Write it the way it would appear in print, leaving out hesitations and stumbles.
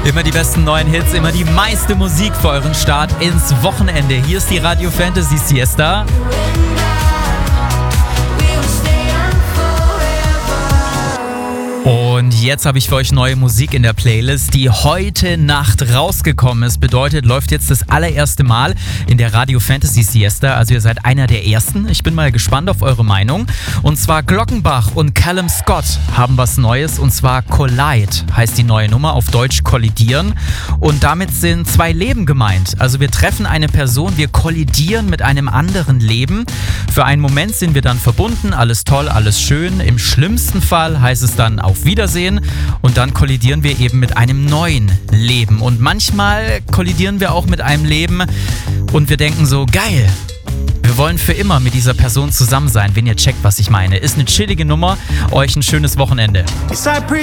Immer die besten neuen Hits, immer die meiste Musik für euren Start ins Wochenende. Hier ist die Radio Fantasy Siesta. Und jetzt habe ich für euch neue Musik in der Playlist, die heute Nacht rausgekommen ist. Bedeutet, läuft jetzt das allererste Mal in der Radio Fantasy Siesta. Also ihr seid einer der Ersten. Ich bin mal gespannt auf eure Meinung. Und zwar Glockenbach und Callum Scott haben was Neues. Und zwar Collide heißt die neue Nummer, auf Deutsch kollidieren. Und damit sind zwei Leben gemeint. Also wir treffen eine Person, wir kollidieren mit einem anderen Leben. Für einen Moment sind wir dann verbunden, alles toll, alles schön. Im schlimmsten Fall heißt es dann auf Wiedersehen und dann kollidieren wir eben mit einem neuen Leben. Und manchmal kollidieren wir auch mit einem Leben und wir denken so, geil, wir wollen für immer mit dieser Person zusammen sein, wenn ihr checkt, was ich meine. Ist eine chillige Nummer, euch ein schönes Wochenende.